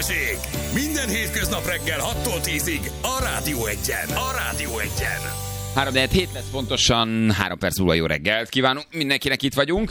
Balázsék! Minden hétköznap reggel 6-tól 10-ig a Rádió Egyen. A Rádió Egyen. 3-4 lesz pontosan, 3 perc múlva jó reggelt kívánunk, mindenkinek itt vagyunk.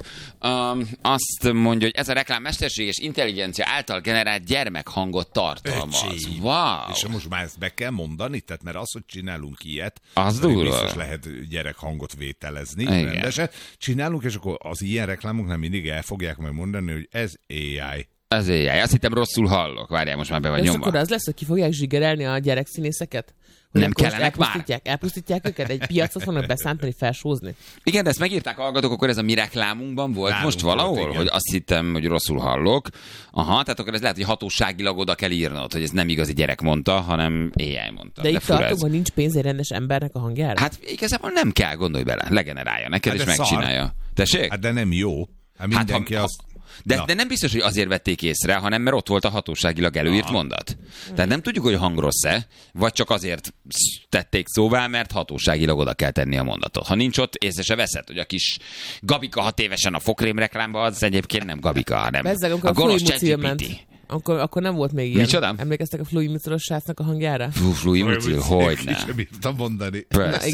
Azt mondja, hogy ez a reklám mesterséges intelligencia által generált gyermekhangot tartalmaz. Wow. És most már ezt be kell mondani? Tehát mert az, hogy csinálunk ilyet, az durva. Biztos lehet gyerekhangot vételezni rendesen. Csinálunk, és akkor az ilyen reklámoknál mindig el fogják majd mondani, hogy ez AI. Az AI. Azt hittem rosszul hallok. Várjál, most már be vagy nyomva. És akkor az lesz, hogy ki fogják zsigerelni a gyerekszínészeket? Nem kellenek már? Elpusztítják őket? Egy piacot fognak beszántani, felsózni? Igen, de ezt megírták a hallgatók, akkor ez a mi reklámunkban volt nálunk most valahol, volt, hogy azt hittem, hogy rosszul hallok. Aha, tehát akkor ez lehet, hogy hatóságilag oda kell írnod, hogy ez nem igazi gyerek mondta, hanem AI mondta. De itt tartunk, hogy nincs pénz egy rendes embernek a hangjára? Hát igazából nem kell, gondolj bele, legenerálja neked, és megcsinálja. Tessék? Hát de nem jó. Hát mindenki azt... De nem biztos, hogy azért vették észre, hanem mert ott volt a hatóságilag előírt mondat. Tehát nem tudjuk, hogy hang rossz-e, vagy csak azért tették szóvá, mert hatóságilag oda kell tenni a mondatot. Ha nincs ott, észre se veszed, hogy a kis Gabika 6 évesen a fokrém reklámban, az egyébként nem Gabika, hanem a gonosz ChatGPT. Akkor nem volt még ilyen. Micsoda? Emlékeztek a Fluimiculos srácnak a hangjára? Fluimiculos, hogyne. Sem bírtam mondani.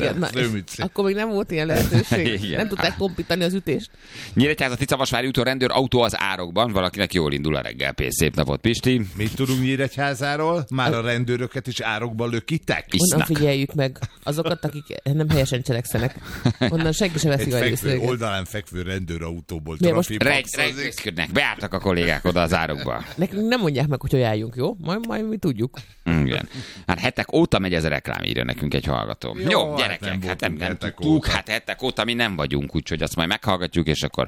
Akkor még nem volt ilyen lehetőség. Nem tudták kompítani az ütést. Nyíregyháza Ticavasvári úton rendőr autó az árokban. Valakinek jól indul a reggel. Szép napot, Pisti. Mit tudunk Nyíregyházáról? Már a rendőröket is árokban lökitek? Onnan figyeljük meg azokat, akik nem helyesen cselekszenek. Onnan senki sem veszi a részt. Oldalán fekvő rendőrautóból trafipaxozik. Beálltak a kollégák oda az árokba. Nem mondják meg, hogy álljunk, jó? Majd mi tudjuk. Igen. Hát hetek óta megy ez a reklám, írja nekünk egy hallgató. Jó, gyerekek, hát nem tudtuk. Hát hetek óta mi nem vagyunk, úgyhogy azt majd meghallgatjuk, és akkor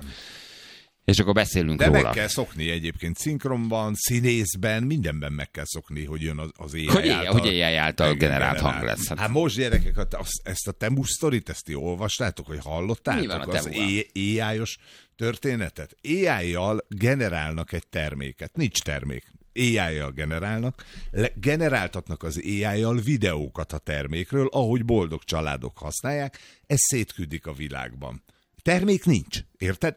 beszélünk róla. De meg kell szokni egyébként szinkronban, színészben, mindenben meg kell szokni, hogy jön az AI által. Hogy AI által generált hang lesz. Hát most gyerekek, ezt a Temu sztorit, ezt ti olvastátok, hogy hallottátok? Az AI-os történetet. AI-jal generálnak egy terméket. Nincs termék. AI-jal generálnak, generáltatnak az AI-jal videókat a termékről, ahogy boldog családok használják, ez szétküldik a világban. Termék nincs, érted?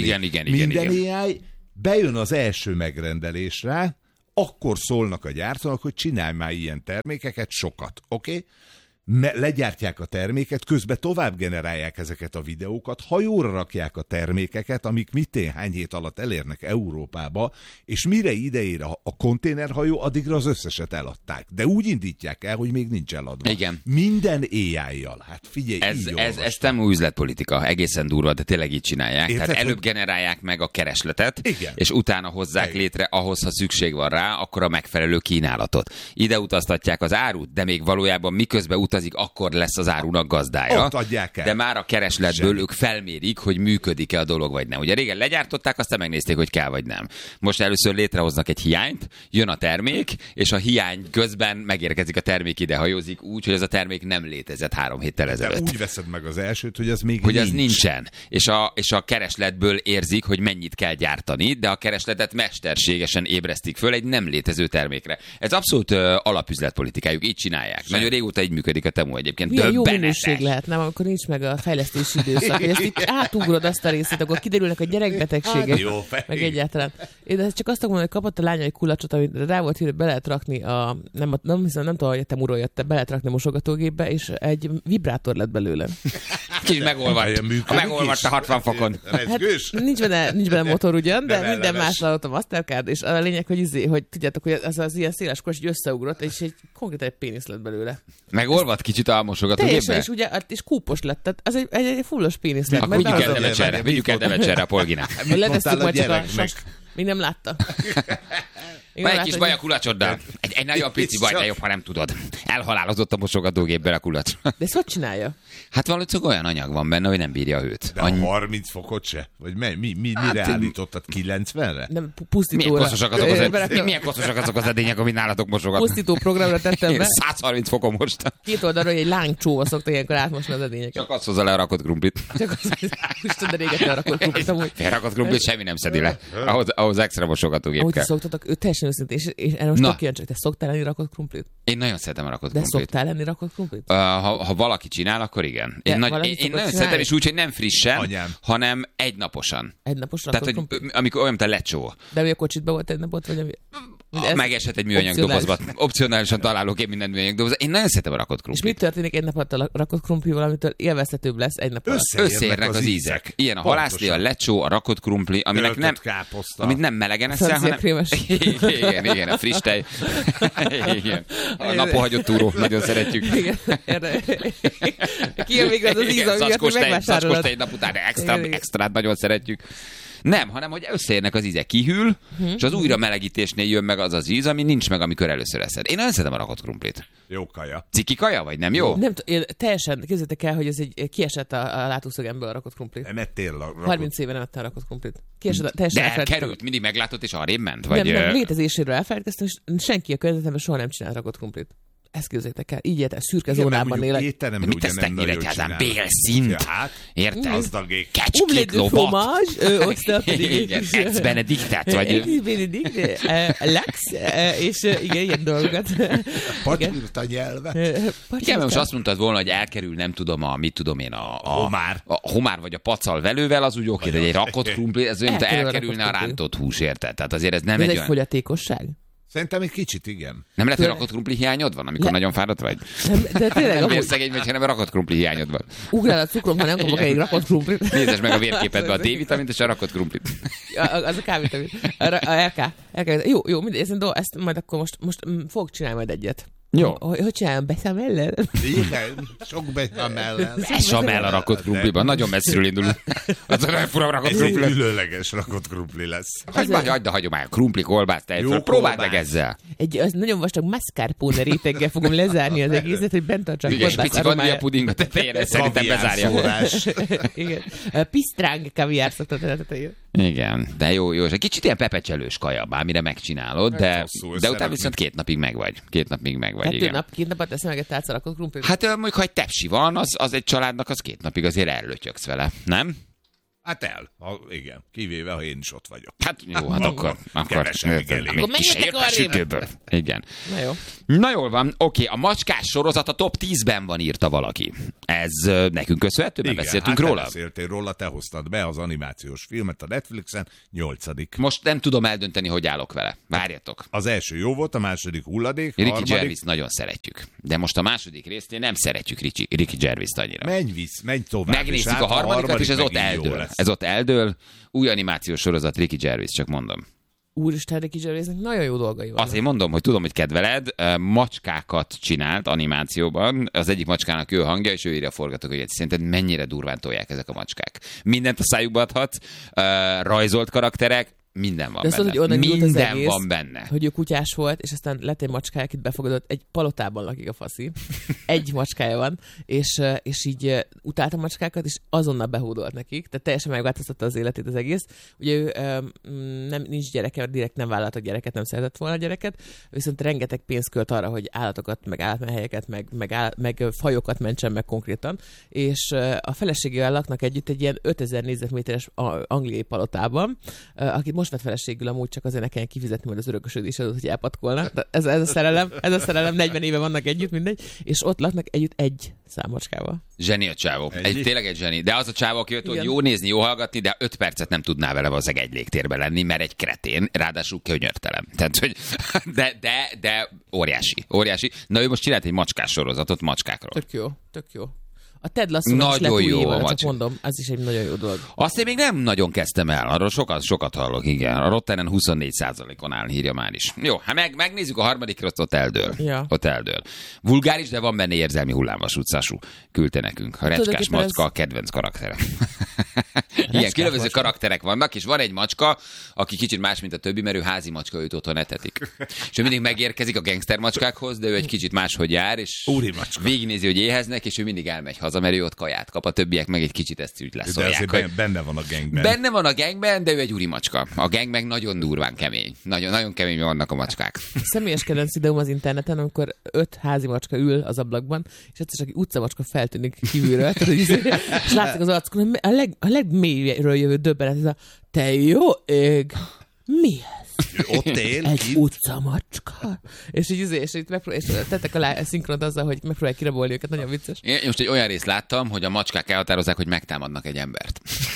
Minden AI bejön az első megrendelésre, akkor szólnak a gyártónak, hogy csinálj már ilyen termékeket, sokat, oké? Legyártják a terméket, közben tovább generálják ezeket a videókat, hajóra rakják a termékeket, amik hány hét alatt elérnek Európába, és mire ideére a konténerhajó, addigra az összeset eladták. De úgy indítják el, hogy még nincs eladva. Igen. Minden AI-jal. Hát figyelj, ez nem új üzletpolitika, egészen durva, de tényleg így csinálják. Érted, tehát előbb generálják meg a keresletet, igen, és utána hozzák létre, ahhoz, ha szükség van rá, akkor a megfelelő kínálatot. Ide utaztatják az árut, de még valójában miközben utazik, akkor lesz az árunak gazdája. Ott adják el. De már a keresletből ők felmérik, hogy működik-e a dolog, vagy nem. Ugye régen legyártották, aztán megnézték, hogy kell, vagy nem. Most először létrehoznak egy hiányt, jön a termék, és a hiány közben megérkezik a termék, ide hajózik úgy, hogy ez a termék nem létezett 3 héttel ezelőtt. De úgy veszed meg az elsőt, hogy az még hogy nincs. Az nincsen. És a keresletből érzik, hogy mennyit kell gyártani, de a keresletet mesterségesen ébresztik föl egy nem létező termékre. Ez abszolút alapüzletpolitikájuk, így csinálják. Nagyon régóta így működik a Temu egyébként. Milyen jó minőség lehet, nem? Akkor nincs meg a fejlesztési időszak. Hogy ezt itt átugrod azt a részét, akkor kiderülnek a gyerekbetegségek. Jó, meg egyáltalán. De csak azt akarom, hogy kapott a lánya egy kulacsot, amit rá volt hírva, be lehet rakni nem tudom, hogy a Temuról jött, be lehet rakni a mosogatógépbe, és egy vibrátor lett belőle. Kicsit megolvadt a 60 fokon. Hát, nincs benne motor ugyan, de minden más a Mastercard, és a lényeg, hogy tudjátok, hogy az ilyen széles kos, hogy összeugrott, és konkrétan egy pénisz lett belőle. Megolvadt kicsit a mosogatógépbe? És ugye, és kúpos lett, tehát az egy fullos pénisz lett. Akkor vigyük el Devecserre a Polginát. Letesszük majd csak a sast. Még nem látta. Van egy kis baj a kulacsoddal. Egy nagyon pici baj, de jobb, ha nem tudod. Elhalálozott a mosogatógépben a kulacs. De ezt hogy csinálja? Hát valószínűleg olyan anyag van benne, hogy nem bírja a hőt. De a 30 fokot se? Vagy mire állítottad? 90-re? Nem, pusztítóra. Milyen koszosak azok az edények, amit nálatok mosogatnak? Pusztító programra tettem be. 130 fokon most. 2 oldalról egy lángcsóva szokta ilyenkor átmosni az edényeket. Csak azt hozza le a rakott krumplit. Csak azt de régen lerakott krumplit amúgy. Felrakott krumplit semmi nem szedi le. Ahhoz extra mosogatógép kell. Ahogy szoktatok, ő teljesen őszintén, és erre most kíváncsi, te szoktál lenni rakott krumplit? Én nagyon szeretem a rakott krumplit. De szoktál lenni rakott krumplit? Ha valaki csinál, akkor igen. Én nagyon szeretem, és úgy, hogy nem frissen, hanem egynaposan. Egynaposan rakott krumplit? Tehát, amikor olyan, mint a lecsó. De mi a kocsitban volt egy napot, vagy ami... Megesett egy műanyag dobozba. Opcionálisan találok én minden műanyag dobozba. Én nagyon szeretem a rakott krumplit. És mit történik egy nap alatt a rakott krumplival, amitől élvezhetőbb lesz egy nap alatt? Összeérnek az ízek. Ilyen a halászlé, a lecsó, a rakott krumpli, aminek nem, amit nem melegen eszel, hanem... Igen, a friss tej. Igen. A napon hagyott túró, nagyon szeretjük. Igen, kijön még az íz, amiatt megvásárolod. Zacskós tej nap után extrát nagyon szeretjük. Nem, hanem hogy összeérnek az ízek, kihűl, és az újra melegítésnél jön meg az az íz, ami nincs meg, amikor először eszed. Én nagyon szeretem a rakott krumplit. Jó kaja. Ciki kaja, vagy nem jó? Nem én teljesen, képzeljétek el, hogy ez egy kiesett a látószögemből a rakott krumplit. Nem ettél rakott. 30 éve nem ettem a rakott krumplit. Kiesett, teljesen de elkerült, mindig meglátott, és arrébb ment? Vagy... Nem, létezéséről elfelejtkeztem, és senki a környezetemben soha nem csinált rakott krumplit. Ezt képzeljétek el, így érte, szürke zónában élek. De mit tesztek életjában? Bélszint? Érted? Kecskét, lovat? Igen, ex benediktet, vagy... Ex benedikt, Lex, és igen, ilyen dolgokat. Pacsirta nyelvet. Igen, most azt mondtad volna, hogy elkerül, nem tudom, a homár. A homár vagy a pacal velővel, az úgy oké, de egy rakott krumpli, ez olyan, elkerülne a rántott hús, érted? Tehát azért ez nem egy olyan... Ez egy fogyatékosság? Szerintem egy kicsit, igen. Nem lehet, hogy rakott krumpli hiányod van, amikor nagyon fáradt vagy? De tényleg, nem vérszegény vagy, hanem rakott krumpli hiányod van. Ugrál a cukrom, ha nem kapok egy rakott krumplit. Nézd meg a vérképedbe a D-vitamint és a rakott krumplit. Az a K-vitamin. A LK. Jó, mindegy, ezt majd akkor most fogok csinálni majd egyet. Jó. Hogy csinálom? Bechamellel? Igen, sok bechamellel. Bechamel a rakott krumpliban. Nagyon messziről indul. Az olyan fura rakott krumpli. Ez egy különleges rakott krumpli lesz. Hagyd a hagyomány. Krumpli, kolbász, tejföl. Próbáld meg ezzel. Az nagyon vastag mascarpone réteggel fogom lezárni az egészet, hogy bent tartsa a kolbász aromáját. Pici vanilja puding a tetején, ez szerintem bezárja. Igen. Pisztráng kaviár szoktat a tetején. Igen, de jó. És egy kicsit ilyen pepecselős kaja, bármire megcsinálod, de utána viszont 2 napig megvagy. 2 napig megvagy, igen. 2 napot teszem meg egy tálca rakott krumplit. Hát mondjuk, ha egy tepsi van, az egy családnak, az 2 napig azért ellötyögsz vele, nem? Hát igen. Kivéve, ha én is ott vagyok. Hát jó, hát akkor menjetek arrébb. Igen. Na jó. Na jól van, oké, a macskás sorozat a top 10-ben van, írta valaki. Ez nekünk köszönhető, mert beszéltünk róla? Igen, beszéltél róla, te hoztad be az animációs filmet a Netflixen, 8. Most nem tudom eldönteni, hogy állok vele. Várjatok. Az első jó volt, a második hulladék, Ricky Gervais nagyon szeretjük. De most a második résznél nem szeretjük Ricky Gervais-t annyira. Menj tovább. Megnézzük a harmadikat, és ez ott eldől. Ez ott eldől. Új animációs sorozat, Ricky Gervais, csak mondom. Úristen, Ricky Gervaisnek nagyon jó dolgai vannak. Azért mondom, hogy tudom, hogy kedveled, macskákat csinált animációban, az egyik macskának ő hangja, és ő írja a forgatókönyvet. Szerinted mennyire durván tolják ezek a macskák? Mindent a szájukba adhatsz, rajzolt karakterek, minden van benne. Mondod, minden egész, van benne. Hogy ő kutyás volt, és aztán lett egy macskája, akit befogadott, egy palotában lakik a faszi. Egy macskája van, és így utálta a macskákat, és azonnal behódolt nekik, tehát teljesen megváltoztatta az életét az egész. Ugye ő nincs gyereke, direkt nem vállaltak gyereket, nem szeretett volna gyereket, viszont rengeteg pénzt költ arra, hogy állatokat, meg állatmenhelyeket, meg fajokat mentsen meg konkrétan, és a feleségével laknak együtt egy ilyen 5000 négyzetméteres angliai palotában, akit most vett feleségül, amúgy csak azért ne kelljen kifizetni majd az örökösödésedőt, hogy elpatkolnak. Ez a szerelem, 40 éve vannak együtt, mindegy, és ott laknak együtt egy számocskával. Zseni a csávó. Tényleg egy zseni. De az a csávó, aki hogy jó nézni, jó hallgatni, de 5 percet nem tudná vele valószínűleg egy légtérben lenni, mert egy kretén, ráadásul könyörtelen. Tehát, hogy de óriási. Na ő most csinált egy macskás sorozatot macskákról. Tök jó. A Ted Lasso nagyon jó éve, csak mondom, az is egy nagyon jó dolog. Azt én még nem nagyon kezdtem el, arról sokat hallok, igen. A Rottenen 24%-on áll, írja már is. Jó, hát megnézzük a harmadikra, ott eldől. Ja. Ott eldől. Vulgáris, de van benne érzelmi hullámvasúcású. Küldte nekünk. A recskás macska a kedvenc karaktere. Ilyen különböző karakterek vannak, és van egy macska, aki kicsit más, mint a többi, mert ő házi macska, őt otthon etetik. És ő mindig megérkezik a gangster macskákhoz, de ő egy kicsit máshogy jár, és végignézi, hogy éheznek, és ő mindig elmegy haza, mert ő ott kaját kap, a többiek meg egy kicsit ezt úgy leszolják. De azért benne van a gangben. Benne van a gangben, de ő egy úri macska. A gang meg nagyon durván kemény. Nagyon kemény vannak a macskák. Személyes kedvenc videóm az interneten, amikor 5 házi macska ül az ablakban, és egyszer csak utcamacska feltűnik kívülről, és látszik az arcukon, a legmélyről jövő döbbenet, ez a te jó ég, mi ez? Ott él? Egy utcamacska. És így tettek alá szinkront azzal, hogy megpróbálják kirabolni őket, nagyon vicces. Én most egy olyan részt láttam, hogy a macskák elhatározzák, hogy megtámadnak egy embert.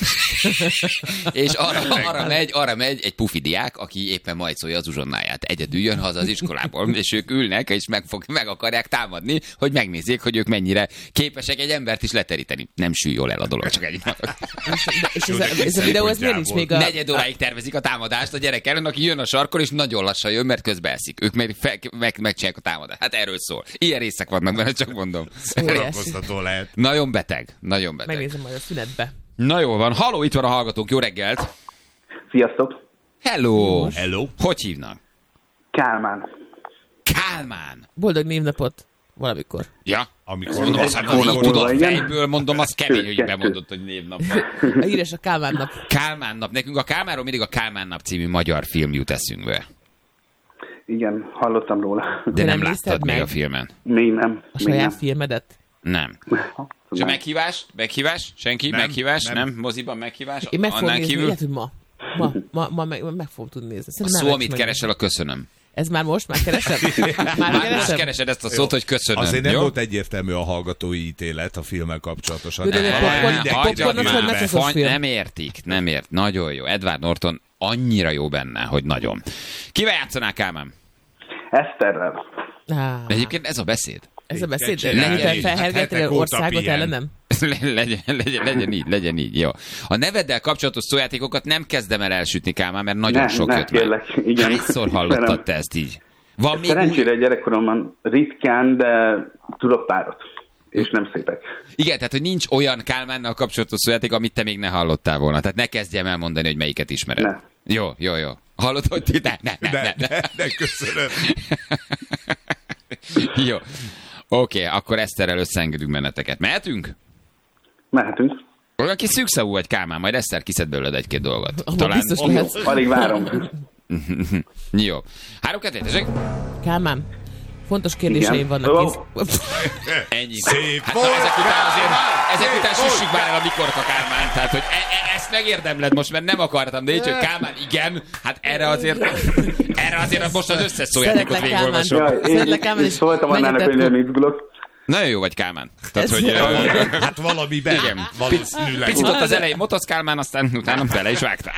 És arra megy egy pufi diák, aki éppen majszolja az uzsonnáját. Egyedül jön haza az iskolából, és ők ülnek, és meg akarják támadni, hogy megnézzék, hogy ők mennyire képesek egy embert is leteríteni. Nem sül jól el a dolog, csak egy És ez a videó, ez miért nincs még a... Negyed óráig tervezik a támadást a gyerek ellen, aki jön a sarkon, és nagyon lassan jön, mert közben eszik. Ők megcsinálják a támadást. Hát erről szól. Ilyen részek vannak benne, csak mondom. Szórakoztató lehet. Nagyon beteg. Nagyon beteg. Megnézem majd a szünetbe. Na jó van. Halló, itt van a hallgatónk. Jó reggelt. Sziasztok! Hello. Hello. Hogy hívnak? Kálmán. Kálmán. Boldog névnapot valamikor. Ja. Amikor Mondom, azt hónap tudod múlva, igen. fejből, mondom, az kemény, hogy Kettő. bemondott, hogy névnap. A híres a Kálmán nap. Kálmán nap. Nekünk a Kálmánról mindig a Kálmán nap című magyar film jut eszünkbe. Igen, hallottam róla. De nem nem nézted láttad még meg? a filmen. Még nem. A saját filmedet. Nem. És a meghívás? Meghívás? Senki? Nem, meghívás? nem. Nem? Moziban meghívás? Én meg fogom Annál nézni, kívül? lehet, hogy ma meg fogom tudni nézni. A Szerintem szó, nem amit meg. keresel, a köszönöm. Ez már most? Már keresed? Már Már most keresed? keresed ezt a szót, hogy köszönöm. Azért nem jó? volt egyértelmű a hallgatói ítélet a filmmel kapcsolatosan. De popcornos vagy mecsoszos film? Nem értik, nem ért. Nagyon jó. Edward Norton annyira jó benne, hogy nagyon. Kivel játszanál, Kálmán? Eszterrel. Egyébként ez a beszéd. Ez a beszéd, Csinálni. hogy felhergeltél Hetek óta országot pihen. ellenem? legyen így, jó. A neveddel kapcsolatos szójátékokat nem kezdem el elsütni, Kálmán, mert nagyon sok jött már. kérlek, igen. Hányszor hallottad te ezt így? Van még Szerencsére gyerekkoromban ritkán, de tudok párat. És nem szépek. Igen, tehát hogy nincs olyan Kálmánnal kapcsolatos szójáték, amit te még ne hallottál volna. Tehát ne kezdjem el mondani, hogy melyiket ismered. Ne. Jó. Hallod, hogy ti? De köszönöm. Jó. Oké, akkor Eszterrel összeengedünk benneteket. Mehetünk? Mehetünk. Olyan kis szűkszavú vagy, Kálmán, majd Eszter kiszed belőled egy-két dolgot. Talán... Biztos lehet. Alig várom. Jó. 3-2, tessék? Kálmán, fontos kérdéseim Igen. vannak. Ennyi. Szép Hát volt! ezek után süssük már el a mikorka, Kálmán. Tehát, hogy ezt megérdemled most, mert nem akartam, de így, hogy Kálmán, igen, hát erre azért most az összes szójátékot Szeretlek, végigolvasom. Jaj, Szeretlek, Kálmán, én és szóltam annának, hogy megyetettem. nem izgulok. Nagyon jó vagy, Kálmán. Tehát, Ez hogy Hát valamiben. igen. Valószínűleg. Picit ott az elején motosz, Kálmán, aztán utána bele is vágtál.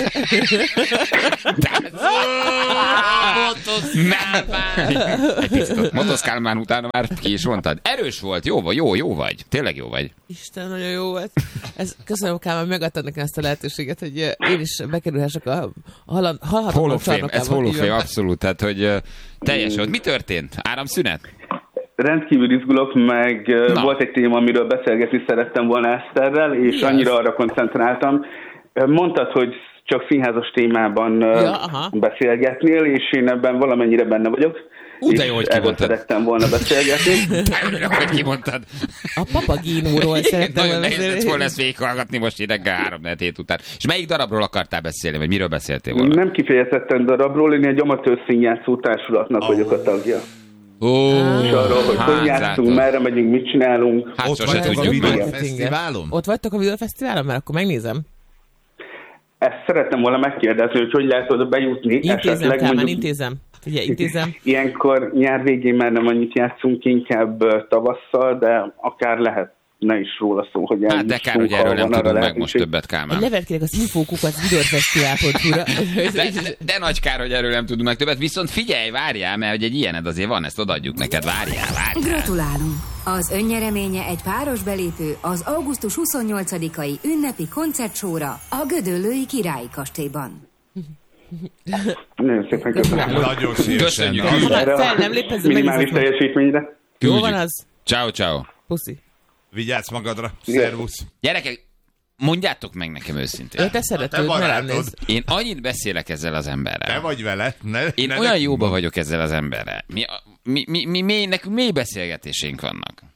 Egy picit ott motosz, Kálmán, utána már ki is mondtad. Erős volt, jó vagy. Tényleg jó vagy. Isten, nagyon jó volt. Köszönöm, Kálmán, megadtad nekem ezt a lehetőséget, hogy én is bekerülhessek a Hall halhatatlan of Fame, ez Hall of Így van. Fame, abszolút. Tehát, hogy teljes volt. Mi történt? Áramszünet? Rendkívül izgulok, meg Na. volt egy téma, amiről beszélgetni szerettem volna Eszterrel, és Mi annyira az? arra koncentráltam. Mondtad, hogy csak színházas témában aha. beszélgetnél, és én ebben valamennyire benne vagyok. De és jó, hogy erről kimondtad. szerettem volna beszélgetni. Örülök, hogy kimondtad. A papagínóról szerettem Nagyon volna nehéz lett beszélni. volna ezt végighallgatni most így reggel 3-4 után. És melyik darabról akartál beszélni, vagy miről beszéltél volna? Nem kifejezetten darabról, én egy amatőr színjátszó társulatnak vagyok a tagja. Ó, És arról, hogy hogy játszunk, látod. merre megyünk, mit csinálunk. Hát Ott sose vagytok a tudjuk meg. videófesztiválon? Ott vagytok a videófesztiválon? Mert akkor megnézem. Ezt szerettem volna megkérdezni, hogy lehet oda bejutni. Intézem, Kálmán, mondjuk intézem. Ugye, intézem. Ilyenkor nyár végén már nem annyit játszunk, inkább tavasszal, de akár lehetne is róla szó, hogy Hát de kár, hogy erről nem tudunk meg most többet, Egy Kálmán. levelet kérek az infókukat videófesztivál.hu-ra. De nagy kár, hogy erről nem tudunk meg többet. Viszont figyelj, várjál, mert hogy egy ilyened azért van, ezt odaadjuk neked. Várjál. Gratulálunk! Az önnyereménye egy páros belépő az augusztus 28-ai ünnepi koncertsóra a Gödöllői Királyi Kastélyban. Nagyon szépen köszönöm. Nagyon szívesen. Köszönjük. Na, Ha már fel nem lépesz, Minimális megnézed meg. teljesítményre. Jó van az? Ciao. Puszi. Vigyázz magadra. Szervusz. Gyerekek, mondjátok meg nekem őszintén. Te szeretőd, ne rám barátod. nézz. Én annyit beszélek ezzel az emberrel. Te vagy vele. Én olyan jóba vagyok ezzel az emberrel. Nekünk mély beszélgetéseink vannak.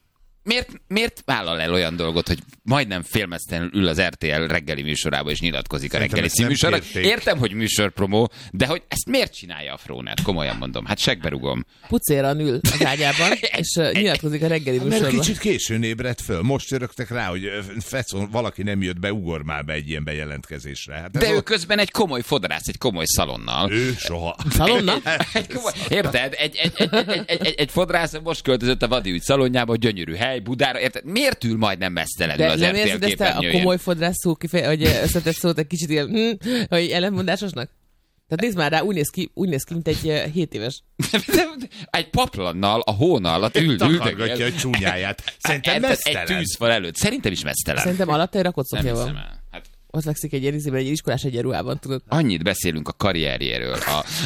miért vállal el olyan dolgot, hogy majdnem félmeztelenül ül az RTL reggeli műsorába és nyilatkozik a reggeli címűsorra? Értem, hogy műsorpromó, de hogy ezt miért csinálja a Fróner? Komolyan mondom, hát segberugom. Pucéran ül az ágyában, és nyilatkozik a reggeli műsorban. Mert kicsit későn ébredt föl. Most örögtek rá, hogy fecon, valaki nem jött be, ugor már be egy ilyen bejelentkezésre. Hát de ő közben egy komoly fodrász, egy komoly szalonnal. Ő soha. Szalonna? Érted? Egy fodrász most költözött a Vadi ügy szalonjába, gyönyörű hely, Budára. Érted? Miért ül majdnem mesztelenül az RTL képernyőjén? De nem érzed ezt a komoly fodrász szó hogy összetett szót egy kicsit ilyen, hogy ellenmondásosnak? Tehát nézd már rá, úgy néz ki, mint egy 7 éves. Egy paplannal a hóna alatt takargatja a csúnyáját. Szerintem mesztelen. Egy tűzfal előtt. Szerintem is mesztelen. Szerintem alatta egy rakott szoknya van. Ott fekszik egy erizében, egy iskolás egyenruhában, tudod. Annyit beszélünk a karrierjéről.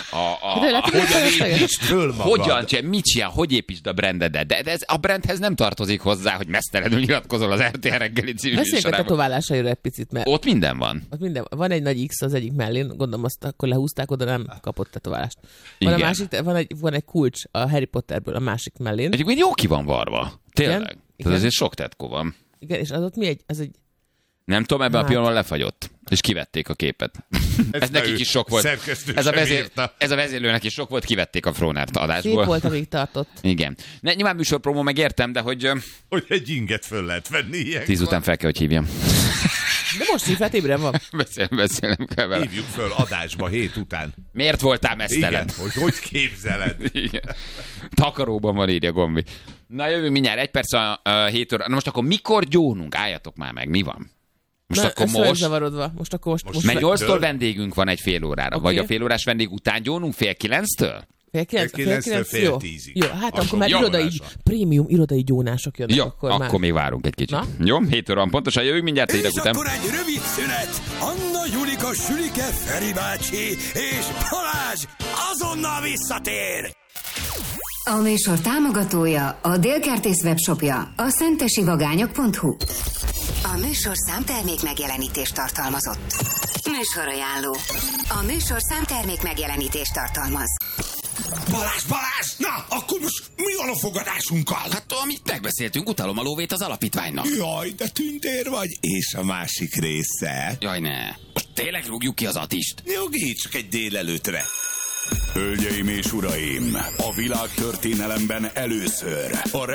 Hogyan, mit csinál, hogy építsd a brandedet. De ez a brandhez nem tartozik hozzá, hogy mesztelenül nyilatkozol az RTL reggeli című beszéljünk a tetoválásairól egy picit, mert... Ott minden van. Ott minden van. Van egy nagy X az egyik mellén, gondolom azt akkor lehúzták, oda nem kapott tetoválást. Van, a másik, van egy kulcs a Harry Potterből a másik mellén. Egyébként jó ki van varva. Tényleg. Tehát azért sok tetkó van. Igen, és az ott mi egy... Nem tudom, ebben a pillanatban lefagyott. És kivették a képet. Ez nekik is sok volt. Ez a vezérlőnek is sok volt, kivették a Frónert adásból. Szép volt, amíg tartott. Igen. Nyilván műsorpromó, megértem, de hogy... Hogy egy inget föl lehet venni ilyenkor. 10 után fel kell, hogy hívjam. De most hívhat, ébren van. Beszélnem kell vele. Hívjuk föl adásba 7 után. Miért voltál mesztelen? Igen, hogy képzeled? Igen. Takaróban van, írja Gombi. Na jövünk mindjárt, 1 perc a 7 óra. Na most akkor mikor gyónunk? Álljatok már meg, mi van? Most akkor most. Mert 8-tól vendégünk van egy fél órára. Okay. Vagy a fél órás vendég után gyónunk 8:30-től? Fél 10-10. Jó, hát akkor már prémium irodai gyónások jönnek. Jó, akkor már még várunk egy kicsit. Na? Jó, 7 óra van pontosan, jövünk mindjárt és után. Akkor egy rövid szünet. Anna, Julika, Sülike, Feri bácsi és Balázs azonnal visszatér. A műsor támogatója a Délkertész webshopja, a szentesivagányok.hu. A műsor számtermék megjelenítést tartalmazott. Műsorajánló. A műsor számtermék megjelenítést tartalmaz. Balázs! Na, akkor most mi van a fogadásunkkal? Hát amit megbeszéltünk, utalom a lóvét az alapítványnak. Jaj, de tündér vagy, és a másik része. Jaj, ne. Most tényleg rúgjuk ki az Attist? Nyugi, csak egy délelőtre. Hölgyeim és uraim, a világtörténelemben először a